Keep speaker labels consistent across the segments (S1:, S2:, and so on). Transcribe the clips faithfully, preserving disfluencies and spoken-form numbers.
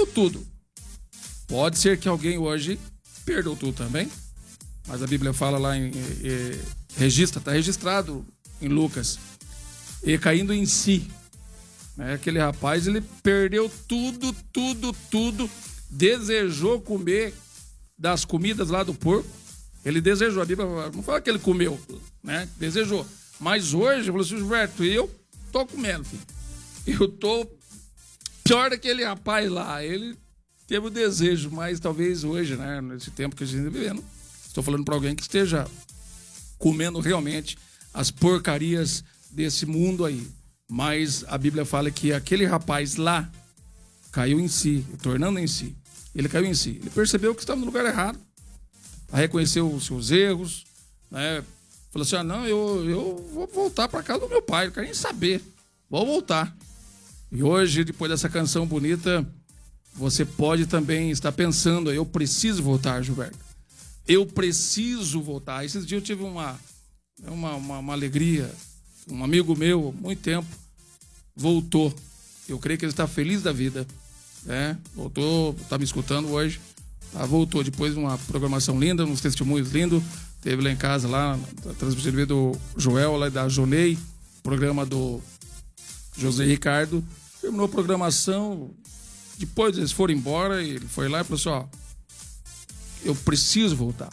S1: perdeu tudo. Pode ser que alguém hoje perdeu tudo também, mas a Bíblia fala lá em, em, em registra, está registrado em Lucas, e caindo em si, né? Aquele rapaz, ele perdeu tudo, tudo, tudo, desejou comer das comidas lá do porco, ele desejou, a Bíblia não fala que ele comeu, né? Desejou, mas hoje, falou assim, Gilberto, eu tô comendo, filho. Eu tô pior daquele rapaz lá, ele teve o desejo, mas talvez hoje, né, nesse tempo que a gente está vivendo, estou falando para alguém que esteja comendo realmente as porcarias desse mundo aí. Mas a Bíblia fala que aquele rapaz lá caiu em si, tornando em si. Ele caiu em si. Ele percebeu que estava no lugar errado, reconheceu os seus erros, né? Falou assim, ah, não, eu, eu vou voltar para casa do meu pai, não quero nem saber, vou voltar. E hoje, depois dessa canção bonita, você pode também estar pensando, eu preciso voltar, Gilberto. Eu preciso voltar. Esses dias eu tive uma, uma, uma, uma alegria. Um amigo meu, há muito tempo, voltou. Eu creio que ele está feliz da vida, né? Voltou, está me escutando hoje. Tá, voltou depois de uma programação linda, uns testemunhos lindos. Teve lá em casa, lá, transmitido do Joel, lá da Jonei, programa do José Ricardo. Terminou a programação. Depois eles foram embora e ele foi lá e falou assim, ó, eu preciso voltar,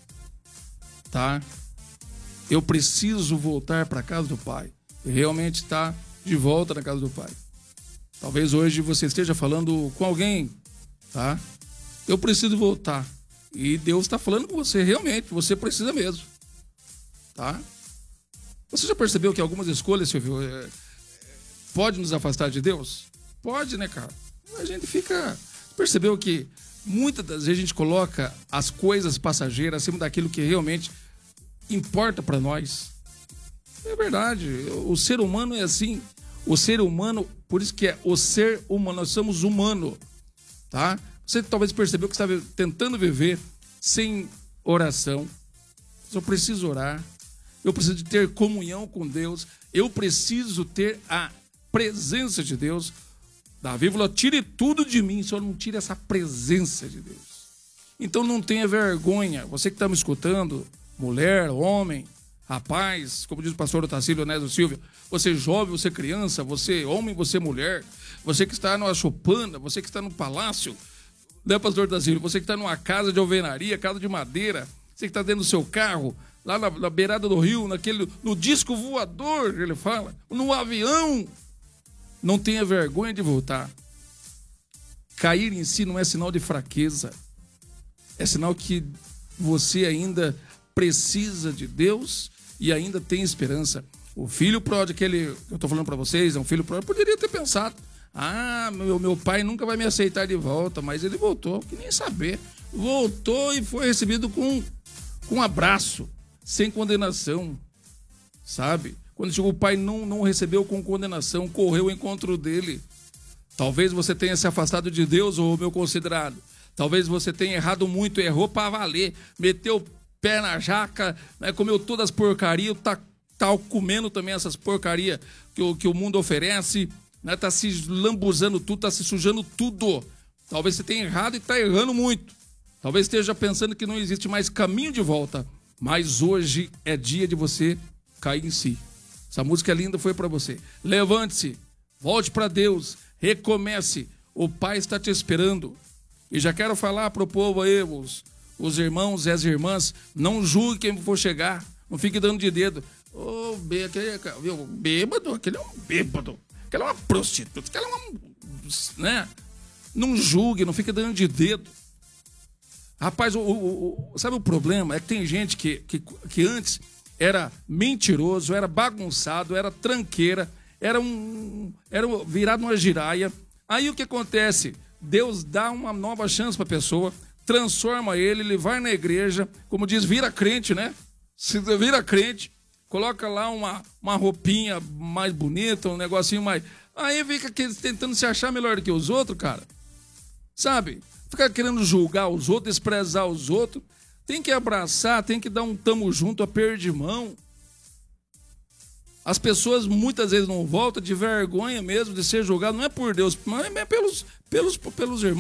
S1: tá? Eu preciso voltar para casa do pai. E realmente está de volta na casa do pai. Talvez hoje você esteja falando com alguém, tá? Eu preciso voltar. E Deus está falando com você, realmente, você precisa mesmo, tá? Você já percebeu que algumas escolhas, Silvio, é, pode nos afastar de Deus? Pode, né, cara? A gente fica... Percebeu que muitas das vezes a gente coloca as coisas passageiras acima daquilo que realmente importa para nós. É verdade. O ser humano é assim. O ser humano, por isso que é o ser humano. Nós somos humano, tá? Você talvez percebeu que estava tentando viver sem oração. Eu preciso orar. Eu preciso de ter comunhão com Deus. Eu preciso ter a presença de Deus. Davi falou, tire tudo de mim, só não tire essa presença de Deus. Então não tenha vergonha. Você que está me escutando, mulher, homem, rapaz, como diz o pastor Otacílio Onésio Silva, você jovem, você criança, você homem, você mulher, você que está numa choupana, você que está no palácio, né, pastor Otacílio? Você que está numa casa de alvenaria, casa de madeira, você que está dentro do seu carro, lá na, na beirada do rio, naquele, no disco voador, ele fala, no avião. Não tenha vergonha de voltar. Cair em si não é sinal de fraqueza. É sinal que você ainda precisa de Deus e ainda tem esperança. O filho pródigo, aquele que eu estou falando para vocês, é um filho pródigo, poderia ter pensado, ah, meu, meu pai nunca vai me aceitar de volta, mas ele voltou, que nem saber. Voltou e foi recebido com, com um abraço, sem condenação, sabe? Quando chegou o pai, não, não recebeu com condenação, correu ao encontro dele. Talvez você tenha se afastado de Deus, ô meu considerado. Talvez você tenha errado muito, errou para valer. Meteu o pé na jaca, né, comeu todas as porcarias, tá, tá comendo também essas porcarias que o, que o mundo oferece, né, tá se lambuzando tudo, tá se sujando tudo. Talvez você tenha errado e tá errando muito. Talvez esteja pensando que não existe mais caminho de volta. Mas hoje é dia de você cair em si. Essa música linda foi para você. Levante-se, volte para Deus, recomece. O Pai está te esperando. E já quero falar para o povo aí, os, os irmãos e as irmãs, não julgue quem for chegar. Não fique dando de dedo. Ô, oh, bê, aquele, viu, bêbado, aquele é um bêbado. Aquela é uma prostituta, aquela é uma... Né? Não julgue, não fique dando de dedo. Rapaz, o, o, o, sabe o problema? É que tem gente que, que, que antes... era mentiroso, era bagunçado, era tranqueira, era um, era virado uma giraia. Aí o que acontece? Deus dá uma nova chance para a pessoa, transforma ele, ele vai na igreja, como diz, vira crente, né? Se vira crente, coloca lá uma, uma roupinha mais bonita, um negocinho mais... Aí fica tentando se achar melhor do que os outros, cara. Sabe? Fica querendo julgar os outros, desprezar os outros. Tem que abraçar, tem que dar um tamo junto, aperto de mão. As pessoas muitas vezes não voltam de vergonha mesmo de ser julgado, não é por Deus, mas é pelos, pelos, pelos irmãos.